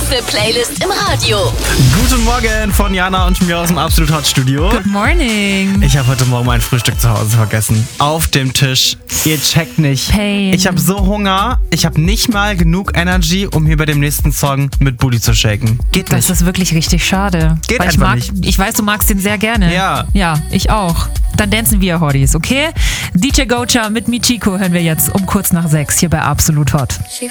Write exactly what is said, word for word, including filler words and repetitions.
beste Playlist im Radio. Guten Morgen von Jana und mir aus dem Absolut Hot Studio. Good morning. Ich habe heute Morgen mein Frühstück zu Hause vergessen. Auf dem Tisch. Ihr checkt nicht. Pain. Ich habe so Hunger. Ich habe nicht mal genug Energy, um hier bei dem nächsten Song mit Booty zu shaken. Geht Das nicht. ist wirklich richtig schade. Geht Weil ich einfach mag, nicht. Ich weiß, du magst den sehr gerne. Ja. Ja, ich auch. Dann dancen wir, Hotties, okay? D J Gocha mit Michiko hören wir jetzt um kurz nach sechs hier bei Absolut Hot.